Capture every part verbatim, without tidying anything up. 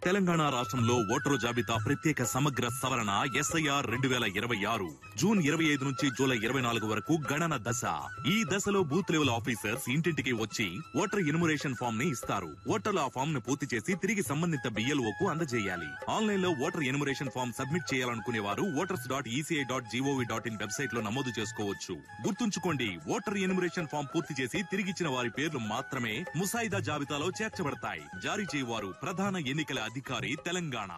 తెలంగాణ రాష్ట్రంలో ఓటరు జాబితా ప్రత్యేక సమగ్ర సవరణ ఎస్ఐఆర్ రెండు వేల ఇరవై ఆరు జూన్ ఇరవై ఐదు నుంచి జూలై ఇరవై నాలుగు వరకు గణన దశ. ఈ దశలో బూత్ లెవెల్ ఆఫీసర్స్ ఇంటింటికి వచ్చి ఓటర్ ఇన్యూమరేషన్ ఫామ్ ని ఇస్తారు. ఓటర్లు ఆ ఫామ్ ను పూర్తి చేసి తిరిగి సంబంధిత బిఎల్ఓ కు అందజేయాలి. ఆన్లైన్ లో ఓటర్ ఇన్యూమరేషన్ ఫామ్ సబ్మిట్ చేయాలనుకునే వారు voters dot ECI dot GOV dot in website లో నమోదు చేసుకోవచ్చు. గుర్తుంచుకోండి, ఓటర్ ఇన్యూమరేషన్ ఫామ్ పూర్తి చేసి తిరిగిచ్చిన వారి పేర్లు మాత్రమే ముసాయిదా జాబితాలో చేర్చబడతాయి. జారీ చేయవారు ప్రధాన ఎన్నికల అధికారి, తెలంగాణ.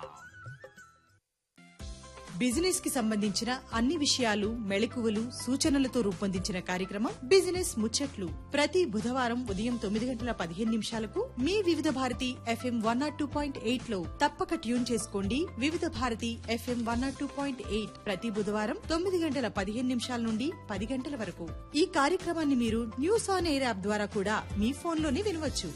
బిజినెస్ కి సంబంధించిన అన్ని విషయాలు, మెళకువలు, సూచనలతో రూపొందించిన కార్యక్రమం బిజినెస్ ముచ్చట్లు. ప్రతి బుధవారం ఉదయం తొమ్మిది గంటల పదిహేను నిమిషాలకు మీ వివిధ Bharati FM one not two point eight లో తప్పక ట్యూన్ చేసుకోండి. వివిధ Bharati FM one not two point eight ప్రతి బుధవారం తొమ్మిది గంటల పదిహేను నిమిషాల నుండి పది గంటల వరకు. ఈ కార్యక్రమాన్ని మీరు న్యూస్ ఆన్ ఎయిర్ యాప్ ద్వారా కూడా మీ ఫోన్లోనే వినవచ్చు.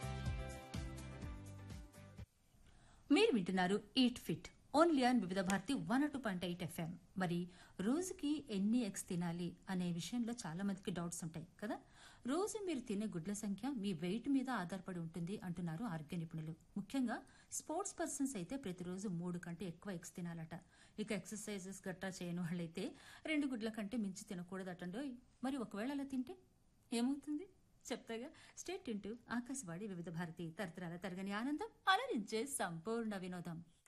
మీరు వింటున్నారు ఈట్ ఫిట్ ఓన్లీ ఆన్ వివిధ Bharati one two point eight FM. మరి రోజుకి ఎన్ని ఎగ్స్ తినాలి అనే విషయంలో చాలా మందికి డౌట్స్ ఉంటాయి కదా. రోజు మీరు తినే గుడ్ల సంఖ్య మీ వెయిట్ మీద ఆధారపడి ఉంటుంది అంటున్నారు ఆరోగ్య నిపుణులు. ముఖ్యంగా స్పోర్ట్స్ పర్సన్స్ అయితే ప్రతిరోజు మూడు కంటే ఎక్కువ ఎగ్స్ తినాలట. ఇక ఎక్సర్సైజెస్ గట్టా చేయని వాళ్ళైతే రెండు గుడ్ల కంటే మించి తినకూడదటండో. మరి ఒకవేళ అలా తింటే ఏమవుతుంది చెప్తాగా. స్టేట్ ఇంటూ ఆకాశవాణి వివిధ భారతి తరతరాల తరగని ఆనందం అలరించే సంపూర్ణ వినోదం.